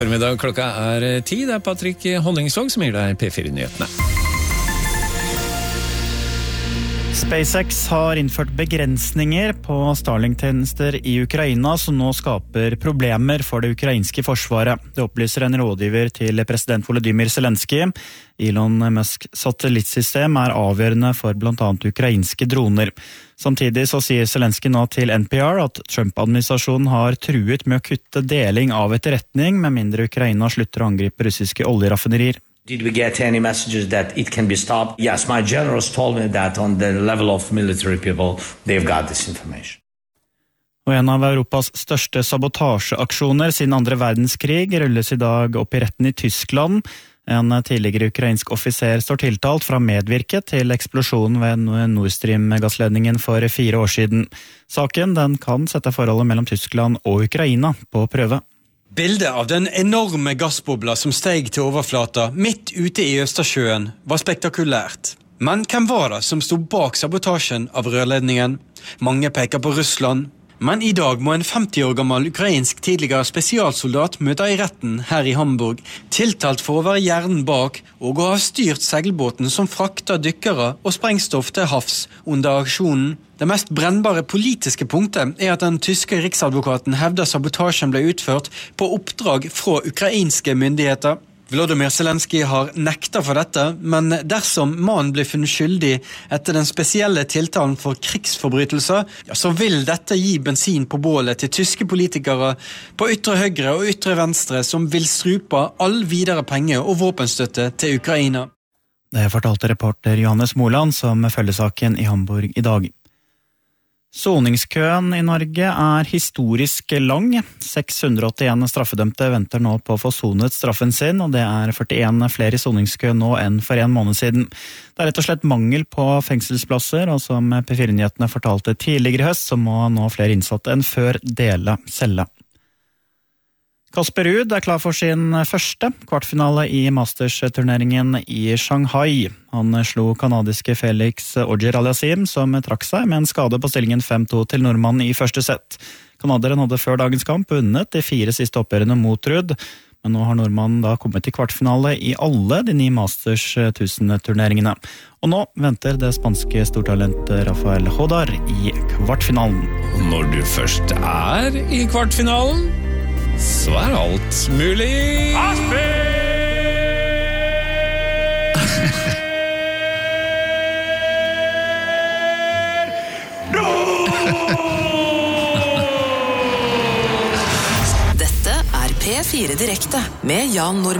Formiddag, klokka 10, det Patrick Honningsvåg som gir deg P4-nyhetene. SpaceX har innført begrensninger på Starlink-tjenester i Ukraina som nå skaper problemer for det ukrainske forsvaret. Det opplyser en rådgiver til president Volodymyr Zelensky. Elon Musk satellittsystem avgjørende for blant annet ukrainske droner. Samtidig så sier Zelensky nå til NPR at Trump-administrasjonen har truet med å kutte deling av etterretning med mindre Ukraina slutter å angripe russiske oljeraffinerier. Did we get any messages that it can be stopped? Yes, my generals told me that on the level of military people, they've got this information. Og en av Europas største sabotasjeaksjoner siden andre verdenskrig rulles i dag opp i retten i Tyskland. En tidligere ukrainsk offiser står tiltalt fra medvirke til eksplosjonen ved Nord Stream-gassledningen for 4 år siden. Saken den kan sette forholdet mellom Tyskland og Ukraina på prøve. Bildet av den enorme gassbobla som steg til overflata midt ute i Østersjøen var spektakulært. Men hvem var det som stod bak sabotasjen av rørledningen? Mange peker på Russland. Men i dag må en 50 år gammel ukrainsk tidligere spesialsoldat møte i retten her i Hamburg, tiltalt for å være hjernen bak og å ha styrt seilbåten som frakter dykkere og sprengstoff til havs under aksjonen. Det mest brennbare politiske punktet at den tyske riksadvokaten hevder sabotasjen ble utført på oppdrag fra ukrainske myndigheter. Volodymyr Zelensky har nektet for dette, men dersom mannen blir funnet skyldig etter den spesielle tiltalen for krigsforbrytelser, så vil dette gi bensin på bålet til tyske politikere på ytre høyre og ytre venstre som vil strupe all videre penger og våpenstøtte til Ukraina. Det fortalte reporter Johannes Moland som følger saken i Hamburg i dag. Soningskøen i Norge historisk lang. 681 straffedømte venter nå på å få sonet straffen sin, og det 41 flere i soningskø nå enn for 1 måned siden. Det rett og slett mangel på fengselsplasser, og som P4-nyhetene fortalte tidligere i høst, så må nå flere innsatte enn før dele celle. Kasper Ruud klar for sin første kvartfinale i Masters-turneringen i Shanghai. Han slo kanadiske Felix Auger-Aliassime som trakk seg med en skade på stillingen 5-2 til nordmannen i første sett. Kanaderen hadde før dagens kamp vunnet de 4 siste oppgjørene mot Ruud, men nå har nordmannen da kommet til kvartfinale i alle de 9 Masters 1000-turneringene. Og nå venter det spanske stortalentet Rafael Hodar i kvartfinalen. Når du først i kvartfinalen, så alt mulig. Dette P4 Direkte med Jan Normann.